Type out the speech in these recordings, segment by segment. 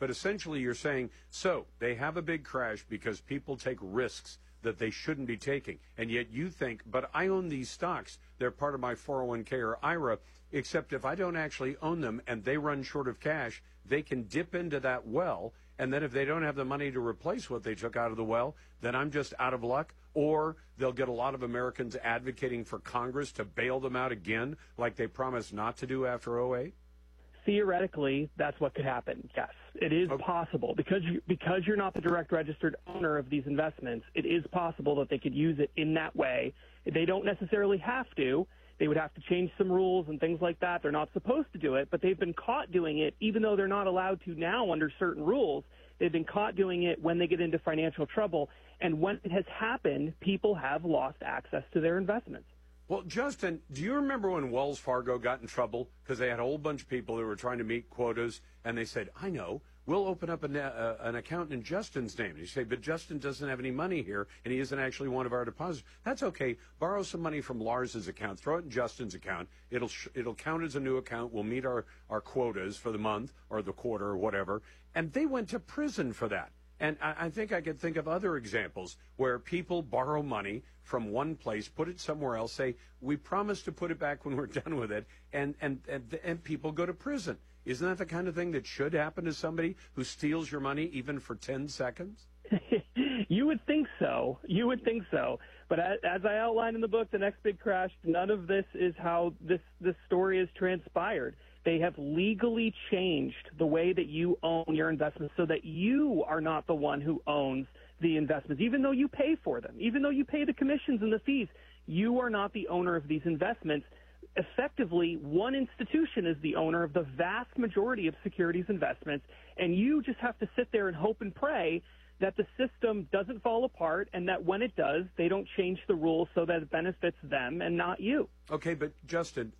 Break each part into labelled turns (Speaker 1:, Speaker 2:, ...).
Speaker 1: But essentially you're saying, so they have a big crash because people take risks that they shouldn't be taking. And yet you think, but I own these stocks. They're part of my 401k or IRA, except if I don't actually own them and they run short of cash, they can dip into that well. And then if they don't have the money to replace what they took out of the well, then I'm just out of luck. Or they'll get a lot of Americans advocating for Congress to bail them out again, like they promised not to do after '08.
Speaker 2: Theoretically, that's what could happen. Yes, it is possible because you're not the direct registered owner of these investments. It is possible that they could use it in that way. They don't necessarily have to. They would have to change some rules and things like that. They're not supposed to do it, but they've been caught doing it, even though they're not allowed to now under certain rules. They've been caught doing it when they get into financial trouble. And when it has happened, people have lost access to their investments.
Speaker 1: Well, Justin, do you remember when Wells Fargo got in trouble because they had a whole bunch of people who were trying to meet quotas, and they said, I know, we'll open up an account in Justin's name. And you say, but Justin doesn't have any money here, and he isn't actually one of our depositors. That's okay. Borrow some money from Lars's account. Throw it in Justin's account. It'll count as a new account. We'll meet our quotas for the month or the quarter or whatever. And they went to prison for that. And I think I could think of other examples where people borrow money from one place, put it somewhere else, say, we promise to put it back when we're done with it, and people go to prison. Isn't that the kind of thing that should happen to somebody who steals your money even for 10 seconds?
Speaker 2: You would think so. You would think so. But as I outlined in the book, The Next Big Crash, none of this is how this story has transpired. They have legally changed the way that you own your investments so that you are not the one who owns the investments, even though you pay for them, even though you pay the commissions and the fees. You are not the owner of these investments. Effectively, one institution is the owner of the vast majority of securities investments, and you just have to sit there and hope and pray that the system doesn't fall apart and that when it does, they don't change the rules so that it benefits them and not you.
Speaker 1: Okay, but Justin,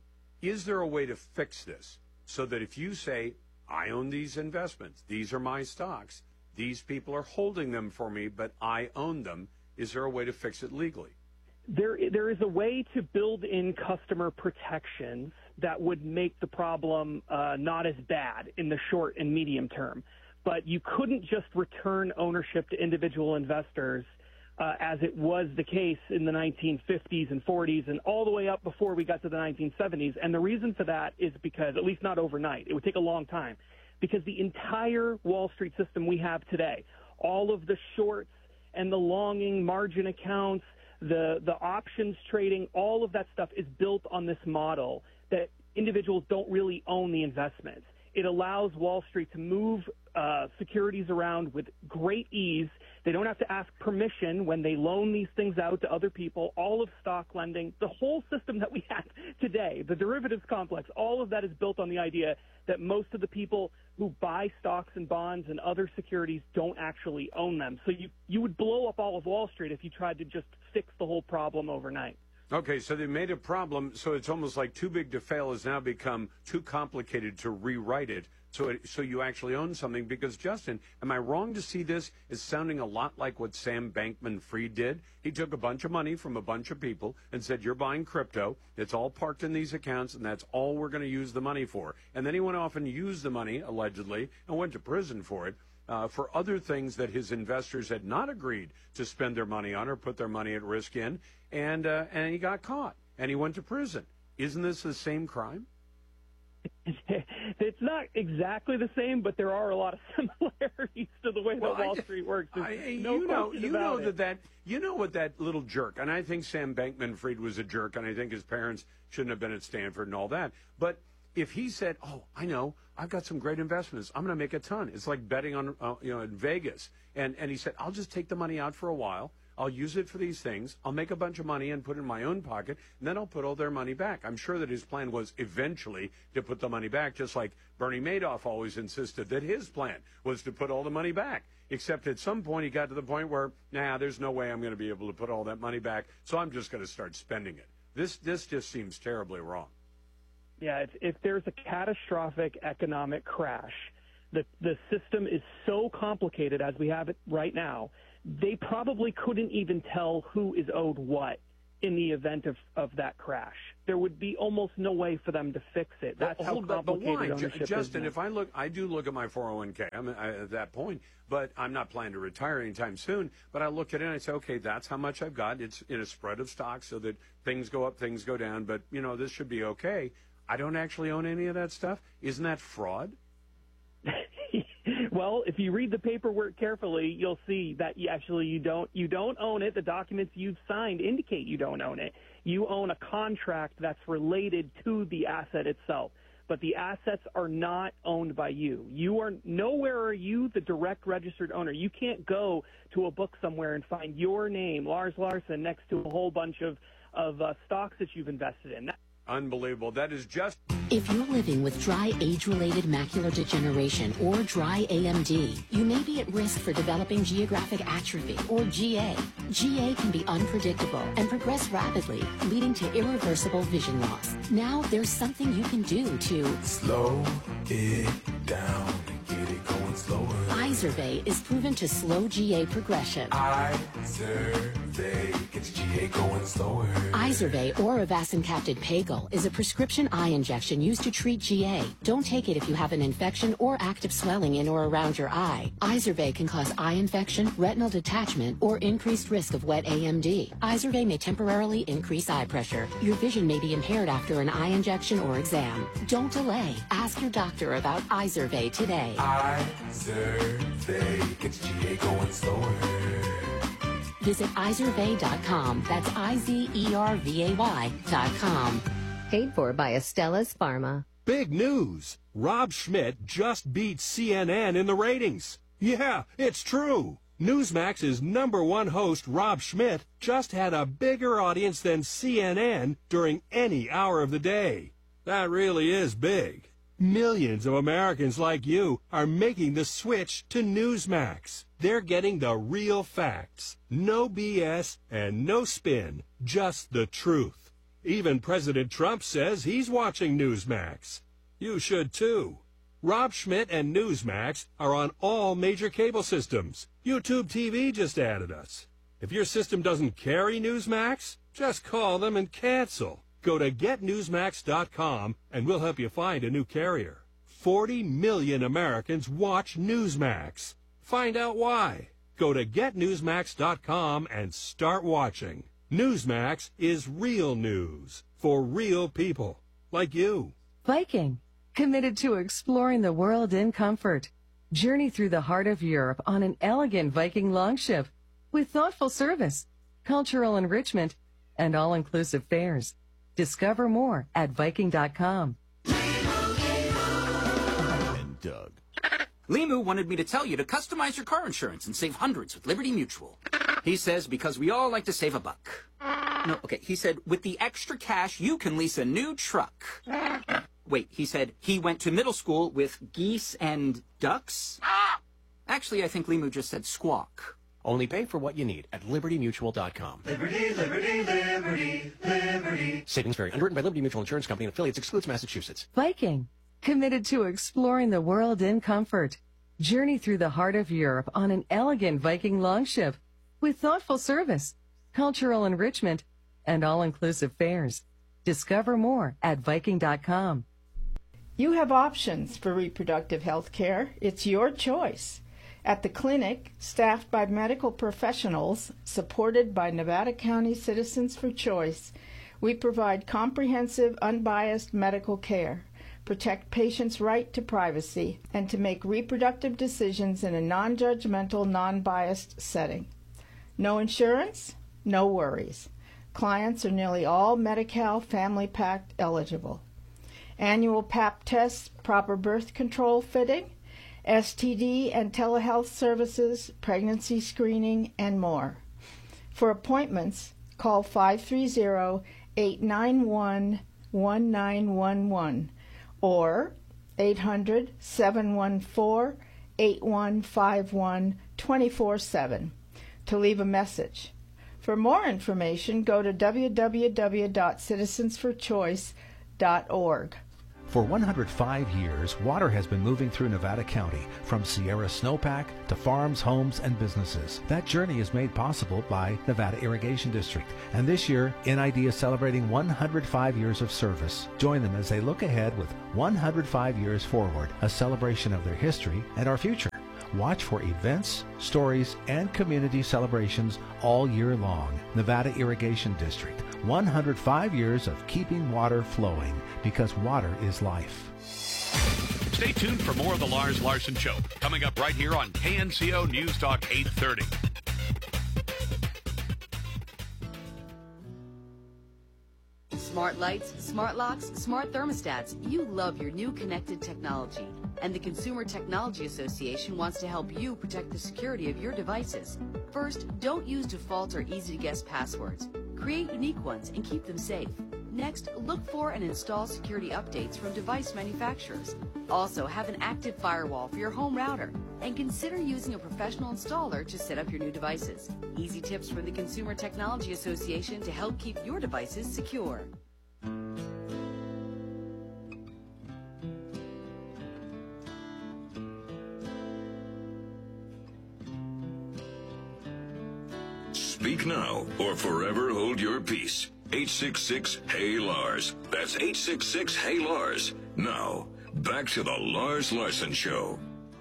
Speaker 1: is there a way to fix this so that if you say, I own these investments, these are my stocks, these people are holding them for me, but I own them, is there a way to fix it legally?
Speaker 2: There is a way to build in customer protections that would make the problem not as bad in the short and medium term. But you couldn't just return ownership to individual investors as it was the case in the 1950s and 40s and all the way up before we got to the 1970s. And the reason for that is because, at least not overnight, it would take a long time, because the entire Wall Street system we have today, all of the shorts and the longing margin accounts, the options trading, all of that stuff is built on this model that individuals don't really own the investments. It allows Wall Street to move securities around with great ease. They don't have to ask permission when they loan these things out to other people. All of stock lending, the whole system that we have today, the derivatives complex, all of that is built on the idea that most of the people who buy stocks and bonds and other securities don't actually own them. So you would blow up all of Wall Street if you tried to just fix the whole problem overnight.
Speaker 1: Okay, so they made a problem, so it's almost like too big to fail has now become too complicated to rewrite it, so you actually own something. Because, Justin, am I wrong to see this as sounding a lot like what Sam Bankman-Fried did? He took a bunch of money from a bunch of people and said, you're buying crypto, it's all parked in these accounts, and that's all we're going to use the money for. And then he went off and used the money, allegedly, and went to prison for it. For other things that his investors had not agreed to spend their money on or put their money at risk in, and he got caught, and he went to prison. Isn't this the same crime?
Speaker 2: It's not exactly the same, but there are a lot of similarities to the way that Wall Street works.
Speaker 1: You know what that little jerk, and I think Sam Bankman-Fried was a jerk, and I think his parents shouldn't have been at Stanford and all that, but if he said, oh, I know, I've got some great investments, I'm going to make a ton. It's like betting on, in Vegas. And he said, I'll just take the money out for a while. I'll use it for these things. I'll make a bunch of money and put it in my own pocket, and then I'll put all their money back. I'm sure that his plan was eventually to put the money back, just like Bernie Madoff always insisted that his plan was to put all the money back. Except at some point he got to the point where, there's no way I'm going to be able to put all that money back, so I'm just going to start spending it. This just seems terribly wrong.
Speaker 2: Yeah, if there's a catastrophic economic crash, the system is so complicated as we have it right now, they probably couldn't even tell who is owed what in the event of that crash. There would be almost no way for them to fix it. That's how complicated ownership is.
Speaker 1: Justin, if I do look at my 401k, I'm at that point, but I'm not planning to retire anytime soon. But I look at it and I say, okay, that's how much I've got. It's in a spread of stocks so that things go up, things go down. But, this should be okay. I don't actually own any of that stuff. Isn't that fraud?
Speaker 2: Well, if you read the paperwork carefully, you'll see that you don't own it. The documents you've signed indicate you don't own it. You own a contract that's related to the asset itself, but the assets are not owned by you. Nowhere are you the direct registered owner. You can't go to a book somewhere and find your name, Lars Larson, next to a whole bunch of stocks that you've invested in.
Speaker 1: Unbelievable. That is just...
Speaker 3: If you're living with dry age-related macular degeneration or dry AMD, you may be at risk for developing geographic atrophy or GA. GA can be unpredictable and progress rapidly, leading to irreversible vision loss. Now there's something you can do to
Speaker 4: slow it down and get it going slower.
Speaker 3: Izervay is proven to slow GA progression.
Speaker 4: Izervay gets GA going slower.
Speaker 3: Izervay or avacincaptad pegol is a prescription eye injection used to treat GA. Don't take it if you have an infection or active swelling in or around your eye. Izervay can cause eye infection, retinal detachment, or increased risk of wet AMD. Izervay may temporarily increase eye pressure. Your vision may be impaired after an eye injection or exam. Don't delay. Ask your doctor about Izervay today.
Speaker 4: Izervay gets GA going slower.
Speaker 3: Visit Izervay.com. That's IZERVAY.com.
Speaker 5: Paid for by Astellas Pharma.
Speaker 6: Big news! Rob Schmidt just beat CNN in the ratings. Yeah, it's true. Newsmax's #1 host, Rob Schmidt, just had a bigger audience than CNN during any hour of the day. That really is big. Millions of Americans like you are making the switch to Newsmax. They're getting the real facts. No BS and no spin. Just the truth. Even President Trump says he's watching Newsmax. You should too. Rob Schmidt and Newsmax are on all major cable systems. YouTube TV just added us. If your system doesn't carry Newsmax, just call them and cancel. Go to getnewsmax.com and we'll help you find a new carrier. 40 million Americans watch Newsmax. Find out why. Go to getnewsmax.com and start watching. Newsmax is real news for real people like you.
Speaker 7: Viking, committed to exploring the world in comfort. Journey through the heart of Europe on an elegant Viking longship with thoughtful service, cultural enrichment, and all-inclusive fares. Discover more at Viking.com.
Speaker 8: And Doug. Limu wanted me to tell you to customize your car insurance and save hundreds with Liberty Mutual. He says because we all like to save a buck. No, okay, he said with the extra cash, you can lease a new truck. Wait, he said he went to middle school with geese and ducks? Actually, I think Limu just said squawk.
Speaker 9: Only pay for what you need at LibertyMutual.com.
Speaker 4: Liberty, liberty, liberty, liberty.
Speaker 9: Savings vary. Underwritten by Liberty Mutual Insurance Company and affiliates. Excludes Massachusetts.
Speaker 7: Viking, committed to exploring the world in comfort. Journey through the heart of Europe on an elegant Viking longship with thoughtful service, cultural enrichment, and all-inclusive fares. Discover more at Viking.com.
Speaker 10: You have options for reproductive health care. It's your choice. At the clinic, staffed by medical professionals, supported by Nevada County Citizens for Choice, we provide comprehensive, unbiased medical care, protect patients' right to privacy, and to make reproductive decisions in a non-judgmental, non-biased setting. No insurance? No worries. Clients are nearly all Medi-Cal Family Pact eligible. Annual Pap tests, proper birth control fitting, STD and telehealth services, pregnancy screening, and more. For appointments, call 530-891-1911 or 800-714-8151 24/7 to leave a message. For more information, go to www.citizensforchoice.org.
Speaker 11: For 105 years, water has been moving through Nevada County, from Sierra Snowpack to farms, homes, and businesses. That journey is made possible by Nevada Irrigation District. And this year, NID is celebrating 105 years of service. Join them as they look ahead with 105 years forward, a celebration of their history and our future. Watch for events, stories, and community celebrations all year long. Nevada Irrigation District, 105 years of keeping water flowing, because water is life.
Speaker 12: Stay tuned for more of the Lars Larson Show, coming up right here on KNCO News Talk 830.
Speaker 13: Smart lights, smart locks, smart thermostats. You love your new connected technology. And the Consumer Technology Association wants to help you protect the security of your devices. First, don't use default or easy-to-guess passwords. Create unique ones and keep them safe. Next, look for and install security updates from device manufacturers. Also, have an active firewall for your home router. And consider using a professional installer to set up your new devices. Easy tips from the Consumer Technology Association to help keep your devices secure.
Speaker 14: Speak now or forever hold your peace. 866-HEY-LARS. That's 866-HEY-LARS. Now, back to the Lars Larson Show.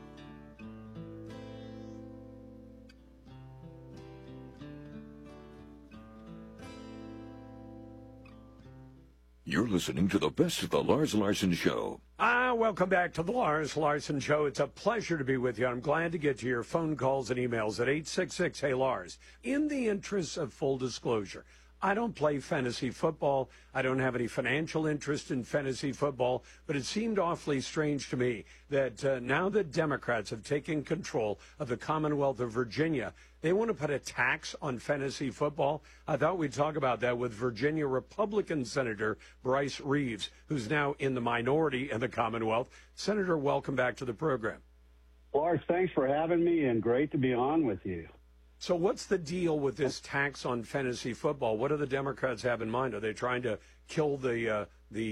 Speaker 14: You're listening to the best of the Lars Larson Show.
Speaker 1: Welcome back to the Lars Larson Show. It's a pleasure to be with you. I'm glad to get to your phone calls and emails at 866-HEY-LARS. In the interest of full disclosure, I don't play fantasy football. I don't have any financial interest in fantasy football, but it seemed awfully strange to me that now that Democrats have taken control of the Commonwealth of Virginia, they want to put a tax on fantasy football. I thought we'd talk about that with Virginia Republican Senator Bryce Reeves, who's now in the minority in the Commonwealth. Senator, welcome back to the program.
Speaker 15: Lars, thanks for having me, and great to be on with you.
Speaker 1: So what's the deal with this tax on fantasy football? What do the Democrats have in mind? Are they trying to kill the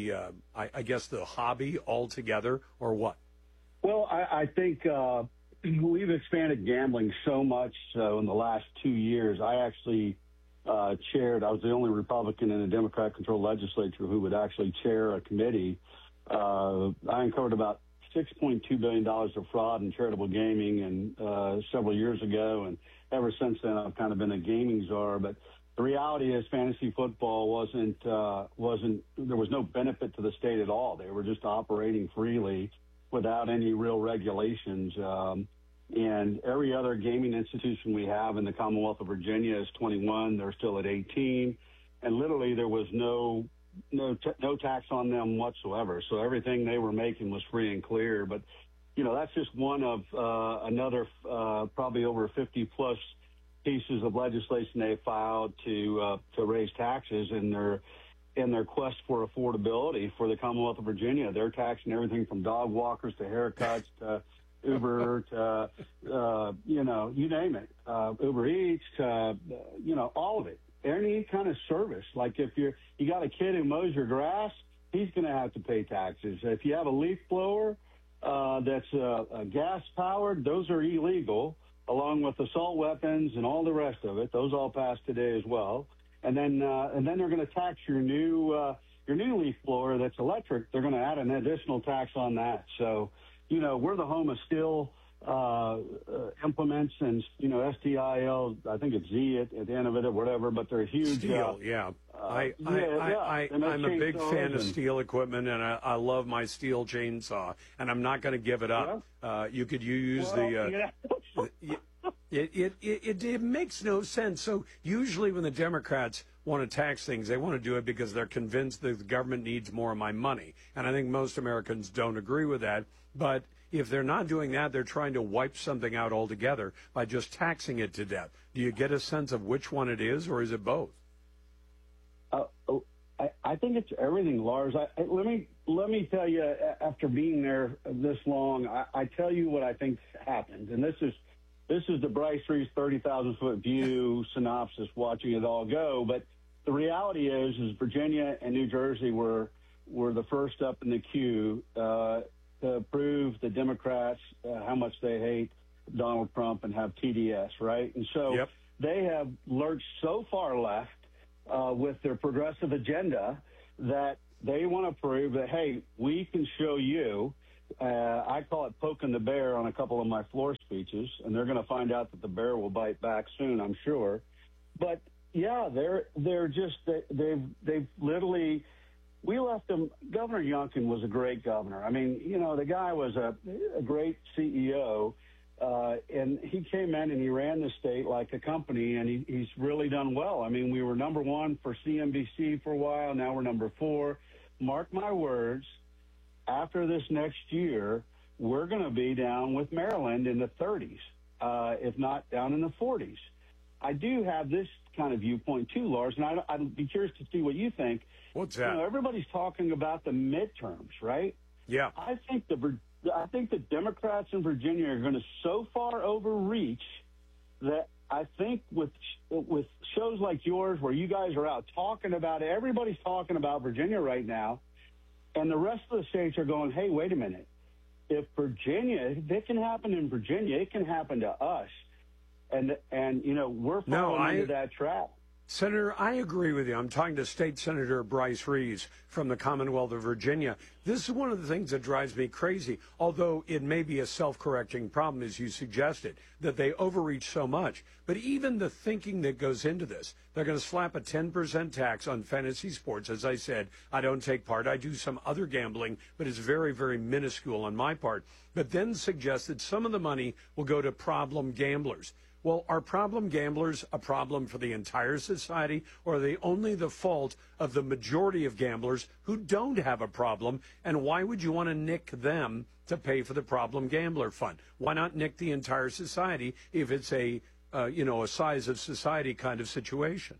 Speaker 1: hobby altogether, or what?
Speaker 15: Well, I think we've expanded gambling so much in the last 2 years. I actually I was the only Republican in a Democrat-controlled legislature who would actually chair a committee. I uncovered about $6.2 billion of fraud in charitable gaming and several years ago, and ever since then I've kind of been a gaming czar. But the reality is fantasy football wasn't there was no benefit to the state at all. They were just operating freely without any real regulations. And every other gaming institution we have in the Commonwealth of Virginia is 21. They're still at 18. And literally there was no tax on them whatsoever. So everything they were making was free and clear. But, you know, that's just one of another probably over 50-plus pieces of legislation they filed to raise taxes in their quest for affordability for the Commonwealth of Virginia. They're taxing everything from dog walkers to haircuts to Uber to, you name it, Uber Eats to, all of it. Any kind of service. Like if you got a kid who mows your grass, he's going to have to pay taxes. If you have a leaf blower that's gas powered, those are illegal, along with assault weapons and all the rest of it. Those all passed today as well. And then they're going to tax your new leaf blower that's electric. They're going to add an additional tax on that. So, we're the home of steel implements and, STIL, I think it's Z at the end of it or whatever, but they're huge.
Speaker 1: Steel, yeah. I'm a big fan of steel equipment, and I love my steel chainsaw, and I'm not going to give it up. It makes no sense. So usually when the Democrats want to tax things, they want to do it because they're convinced that the government needs more of my money. And I think most Americans don't agree with that. But if they're not doing that, they're trying to wipe something out altogether by just taxing it to death. Do you get a sense of which one it is, or is it both?
Speaker 15: I think it's everything, Lars. Let me tell you, after being there this long, I tell you what I think happened. And this is the Bryce Reeves 30,000-foot view synopsis, watching it all go. But the reality is Virginia and New Jersey were were the first up in the queue to prove the Democrats how much they hate Donald Trump and have TDS, right? And so they have lurched so far left with their progressive agenda that they want to prove that, hey, we can show you. I call it poking the bear on a couple of my floor speeches, and they're going to find out that the bear will bite back soon, I'm sure. But yeah, they've literally. We left him. Governor Youngkin was a great governor. I mean, you know, the guy was a great CEO, and he came in and he ran the state like a company, and he's really done well. I mean, we were number one for CNBC for a while. Now we're number 4. Mark my words, after this next year, we're going to be down with Maryland in the 30s, if not down in the 40s. I do have this kind of viewpoint too, Lars, and I'd be curious to see what you think.
Speaker 1: What's that?
Speaker 15: You know, everybody's talking about the midterms, right?
Speaker 1: Yeah.
Speaker 15: I think the Democrats in Virginia are going to so far overreach that I think with shows like yours where you guys are out talking about it, everybody's talking about Virginia right now, and the rest of the states are going, hey, wait a minute. If it can happen in Virginia, it can happen to us. And you know, we're falling into that trap.
Speaker 1: Senator, I agree with you. I'm talking to State Senator Bryce Reeves from the Commonwealth of Virginia. This is one of the things that drives me crazy, although it may be a self-correcting problem, as you suggested, that they overreach so much. But even the thinking that goes into this, they're going to slap a 10% tax on fantasy sports. As I said, I don't take part. I do some other gambling, but it's very, very minuscule on my part. But then suggest that some of the money will go to problem gamblers. Well, are problem gamblers a problem for the entire society, or are they only the fault of the majority of gamblers who don't have a problem? And why would you want to nick them to pay for the problem gambler fund? Why not nick the entire society if it's a size of society kind of situation?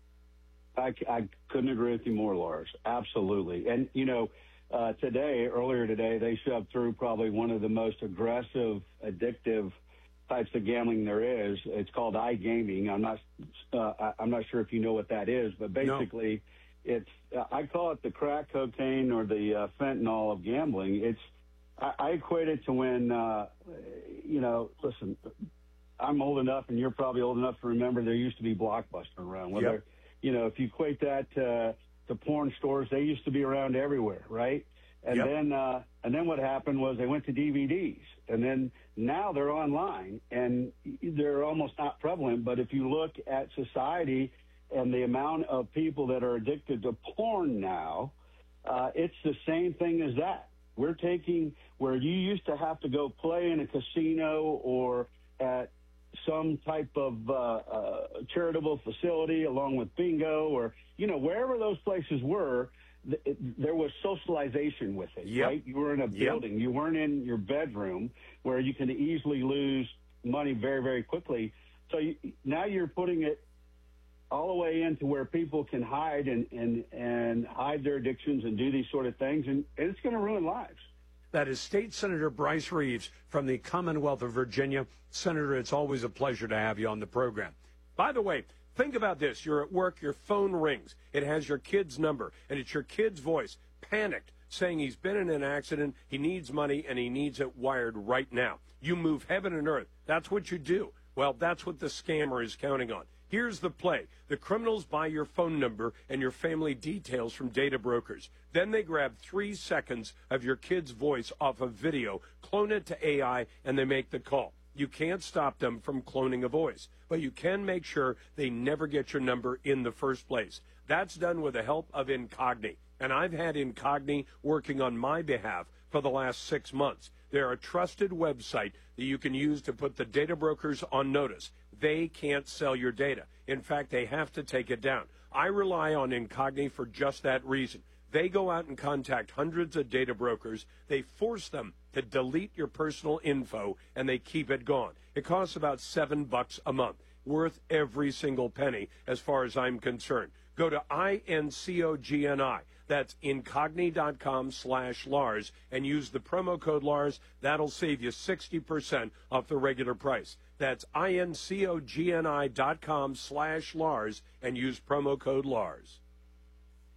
Speaker 15: I couldn't agree with you more, Lars. Absolutely. And, you know, earlier today, they shoved through probably one of the most aggressive, addictive types of gambling there is. It's called iGaming. I'm not sure if you know what that is, but basically, it's I call it the crack cocaine or the fentanyl of gambling. I equate it to when listen, I'm old enough, and you're probably old enough to remember there used to be Blockbuster around. If you equate that to porn stores, they used to be around everywhere, right? And then what happened was they went to DVDs, and then now they're online, and they're almost not prevalent. But if you look at society and the amount of people that are addicted to porn now, it's the same thing as that. We're taking where you used to have to go play in a casino or at some type of charitable facility along with bingo or, wherever those places were, there was socialization with it, right? You were in a building. You weren't in your bedroom where you can easily lose money very, very quickly. So now you're putting it all the way into where people can hide and hide their addictions and do these sort of things, and it's going to ruin lives.
Speaker 1: That is State Senator Bryce Reeves from the Commonwealth of Virginia. Senator, it's always a pleasure to have you on the program. By the way, think about this. You're at work, your phone rings. It has your kid's number, and it's your kid's voice, panicked, saying he's been in an accident, he needs money, and he needs it wired right now. You move heaven and earth. That's what you do. Well, that's what the scammer is counting on. Here's the play. The criminals buy your phone number and your family details from data brokers. Then they grab 3 seconds of your kid's voice off of video, clone it to AI, and they make the call. You can't stop them from cloning a voice, but you can make sure they never get your number in the first place. That's done with the help of Incogni, and I've had Incogni working on my behalf for the last 6 months. They're a trusted website that you can use to put the data brokers on notice. They can't sell your data. In fact, they have to take it down. I rely on Incogni for just that reason. They go out and contact hundreds of data brokers. They force them to delete your personal info, and they keep it gone. It costs about $7 a month, worth every single penny as far as I'm concerned. Go to INCOGNI. That's incogni.com/Lars and use the promo code Lars. That'll save you 60% off the regular price. That's INCOGNI.com/Lars and use promo code Lars.